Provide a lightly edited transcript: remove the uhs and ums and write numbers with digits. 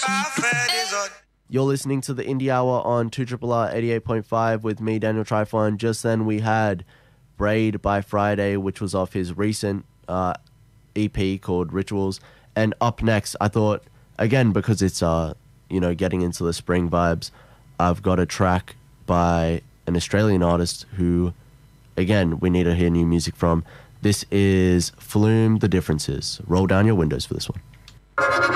You're listening to the Indie Hour on 2RRR 88.5 with me, Daniel Trifon. Just then we had Braid by Friday, which was off his recent EP called Rituals. And up next, I thought, again, because it's, getting into the spring vibes, I've got a track by an Australian artist who, again, we need to hear new music from. This is Flume The Differences. Roll down your windows for this one.